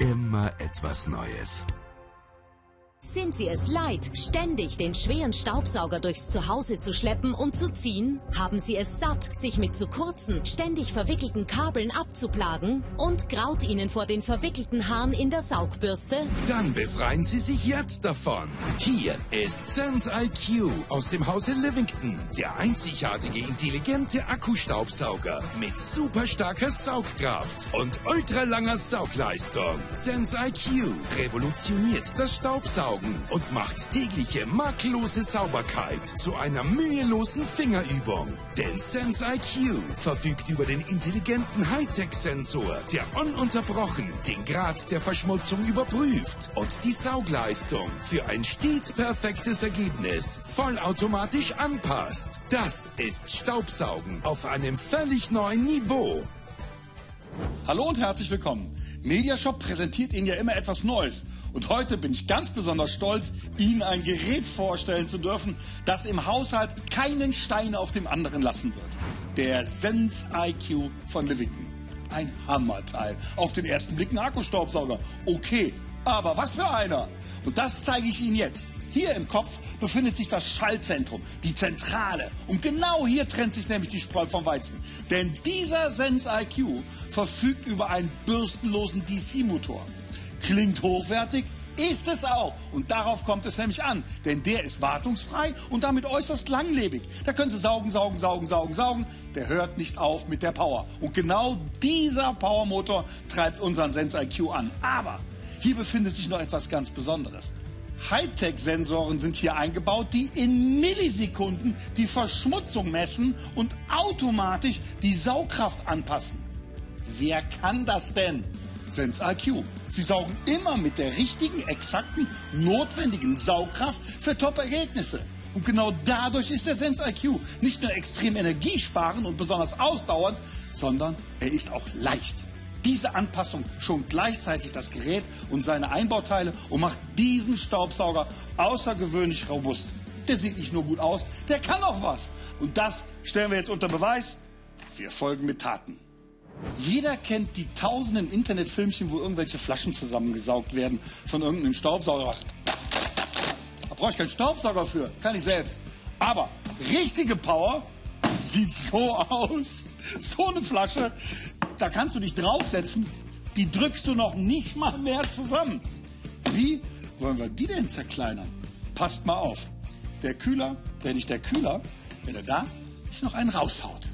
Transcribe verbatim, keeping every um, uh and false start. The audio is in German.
Immer etwas Neues. Sind Sie es leid, ständig den schweren Staubsauger durchs Zuhause zu schleppen und zu ziehen? Haben Sie es satt, sich mit zu kurzen, ständig verwickelten Kabeln abzuplagen? Und graut Ihnen vor den verwickelten Haaren in der Saugbürste? Dann befreien Sie sich jetzt davon. Hier ist SenseIQ aus dem Hause Livington. Der einzigartige, intelligente Akkustaubsauger mit super starker Saugkraft und ultralanger Saugleistung. SenseIQ revolutioniert das Staubsaugen und macht tägliche makellose Sauberkeit zu einer mühelosen Fingerübung. Denn SenseIQ verfügt über den intelligenten Hightech-Sensor, der ununterbrochen den Grad der Verschmutzung überprüft und die Saugleistung für ein stets perfektes Ergebnis vollautomatisch anpasst. Das ist Staubsaugen auf einem völlig neuen Niveau. Hallo und herzlich willkommen. Mediashop präsentiert Ihnen ja immer etwas Neues. Und heute bin ich ganz besonders stolz, Ihnen ein Gerät vorstellen zu dürfen, das im Haushalt keinen Stein auf dem anderen lassen wird. Der SenseIQ von Livington. Ein Hammerteil. Auf den ersten Blick ein Akkustaubsauger. Okay, aber was für einer? Und das zeige ich Ihnen jetzt. Hier im Kopf befindet sich das Schaltzentrum, die Zentrale. Und genau hier trennt sich nämlich die Spreu vom Weizen. Denn dieser SenseIQ verfügt über einen bürstenlosen D C-Motor. Klingt hochwertig, ist es auch. Und darauf kommt es nämlich an. Denn der ist wartungsfrei und damit äußerst langlebig. Da können Sie saugen, saugen, saugen, saugen, saugen. Der hört nicht auf mit der Power. Und genau dieser Powermotor treibt unseren SenseIQ an. Aber hier befindet sich noch etwas ganz Besonderes. Hightech-Sensoren sind hier eingebaut, die in Millisekunden die Verschmutzung messen und automatisch die Saugkraft anpassen. Wer kann das denn? SenseIQ. Sie saugen immer mit der richtigen, exakten, notwendigen Saugkraft für Top-Ergebnisse. Und genau dadurch ist der SenseIQ nicht nur extrem energiesparend und besonders ausdauernd, sondern er ist auch leicht. Diese Anpassung schont gleichzeitig das Gerät und seine Einbauteile und macht diesen Staubsauger außergewöhnlich robust. Der sieht nicht nur gut aus, der kann auch was. Und das stellen wir jetzt unter Beweis. Wir folgen mit Taten. Jeder kennt die tausenden Internetfilmchen, wo irgendwelche Flaschen zusammengesaugt werden von irgendeinem Staubsauger. Da brauche ich keinen Staubsauger für, kann ich selbst. Aber richtige Power sieht so aus. So eine Flasche, da kannst du dich draufsetzen, die drückst du noch nicht mal mehr zusammen. Wie wollen wir die denn zerkleinern? Passt mal auf. Der Kühler, wenn nicht der Kühler, wenn er da nicht noch einen raushaut.